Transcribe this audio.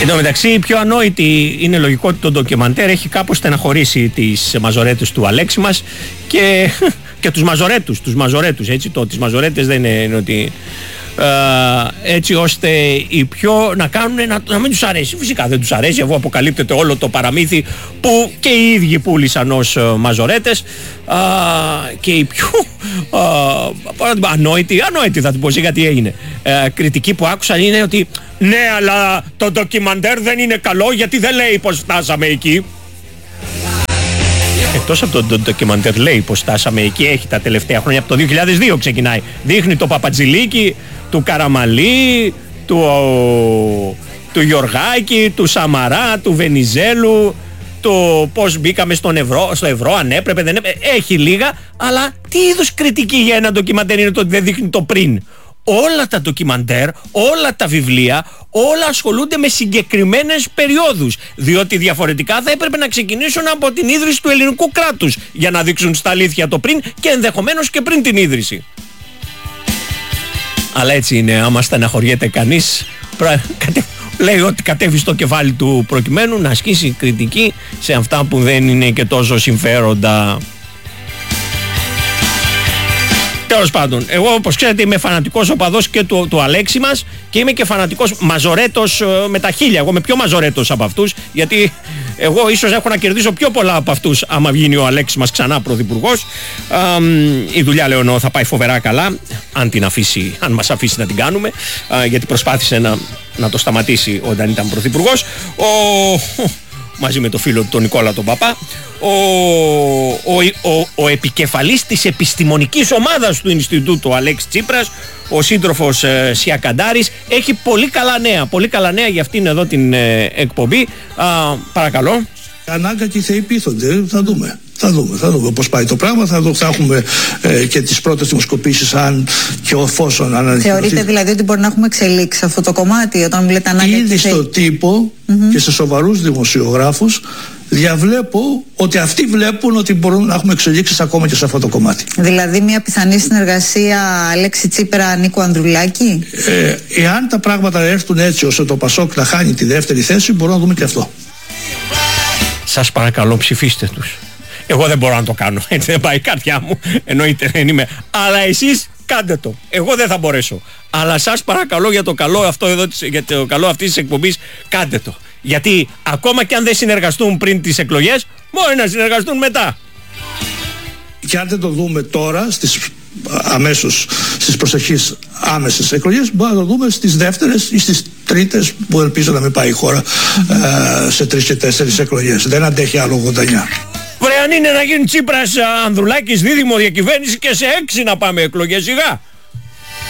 Εν τω μεταξύ, η πιο ανόητη είναι λογικό ότι το ντοκιμαντέρ έχει κάπως στεναχωρήσει τις μαζορέτες του Αλέξη μας και τους μαζορέτους, έτσι, τις μαζορέτες δεν είναι ότι... έτσι ώστε οι πιο να κάνουν να μην τους αρέσει. Φυσικά δεν τους αρέσει, αφού αποκαλύπτεται όλο το παραμύθι που και οι ίδιοι πούλησαν ως μαζορέτες, και οι πιο ανόητοι θα την πω, γιατί έγινε κριτική που άκουσαν είναι ότι ναι, αλλά το ντοκιμαντέρ δεν είναι καλό γιατί δεν λέει πως φτάσαμε εκεί. Εκτός από το ντοκιμαντέρ λέει πως φτάσαμε εκεί, έχει τα τελευταία χρόνια, από το 2002 ξεκινάει, δείχνει το Παπατζηλίκη, του Καραμαλή, του Γιωργάκη, του Σαμαρά, του Βενιζέλου, το πώς μπήκαμε στο ευρώ, αν έπρεπε, δεν έπρεπε. Έχει λίγα, αλλά τι είδους κριτική για ένα ντοκιμαντέρ είναι το ότι δεν δείχνει το πριν? Όλα τα ντοκιμαντέρ, όλα τα βιβλία, όλα ασχολούνται με συγκεκριμένες περιόδους, διότι διαφορετικά θα έπρεπε να ξεκινήσουν από την ίδρυση του ελληνικού κράτους για να δείξουν στα αλήθεια το πριν και ενδεχομένως και πριν την ίδρυση. Αλλά έτσι είναι, άμα στεναχωριέται κανείς, λέει ότι κατέβει στο κεφάλι του προκειμένου να ασκήσει κριτική σε αυτά που δεν είναι και τόσο συμφέροντα. Τέλος πάντων, εγώ όπως ξέρετε είμαι φανατικός οπαδός και του Αλέξη μας και είμαι και φανατικός μαζορέτος με τα χίλια. Εγώ είμαι πιο μαζορέτος από αυτούς, γιατί εγώ ίσως έχω να κερδίσω πιο πολλά από αυτούς άμα βγει ο Αλέξης μας ξανά πρωθυπουργός. Η δουλειά, λέω, θα πάει φοβερά καλά, αν μας αφήσει να την κάνουμε, γιατί προσπάθησε να το σταματήσει όταν ήταν πρωθυπουργός. Μαζί με το φίλο του τον Νικόλα τον Παπά, ο επικεφαλής της επιστημονικής ομάδας του Ινστιτούτου Αλέξη Τσίπρας, ο σύντροφος Σιακαντάρης, έχει πολύ καλά νέα για αυτήν εδώ την εκπομπή. Παρακαλώ. Ανάγκα και οι θεοί πείθονται, θα δούμε πώς πάει το πράγμα, θα έχουμε και τις πρώτες δημοσκοπήσεις αν και εφόσον αναλυθεί. Θεωρείτε δηλαδή ότι μπορεί να έχουμε εξελίξει αυτό το κομμάτι όταν μιλάτε ανάγκα? Ήδη στο τύπο και σε σοβαρούς δημοσιογράφους διαβλέπω ότι αυτοί βλέπουν ότι μπορούν να έχουμε εξελίξεις ακόμα και σε αυτό το κομμάτι. Δηλαδή μια πιθανή συνεργασία Αλέξη Τσίπρα Νίκου Ανδρουλάκη? Εάν τα πράγματα έρθουν έτσι ώστε το Πασόκ να χάνει τη δεύτερη θέση, μπορούμε να δούμε και αυτό. Σας παρακαλώ, ψηφίστε τους. Εγώ δεν μπορώ να το κάνω, έτσι δεν πάει η καρδιά μου, εννοείται δεν είμαι. Αλλά εσείς κάντε το. Εγώ δεν θα μπορέσω. Αλλά σας παρακαλώ για το καλό αυτής της εκπομπής, κάντε το. Γιατί ακόμα και αν δεν συνεργαστούν πριν τις εκλογές, μπορεί να συνεργαστούν μετά. Και αν δεν το δούμε τώρα, αμέσως στις προσεχείς άμεσες εκλογές, μπορεί να το δούμε στις δεύτερες ή στις τρίτες, που ελπίζω να μην πάει η χώρα σε 3 και 4 εκλογές. Δεν αντέχει άλλο 89. Βρε, αν είναι να γίνει Τσίπρας Ανδρουλάκης δίδυμο διακυβέρνηση και σε 6 να πάμε εκλογές, σιγά.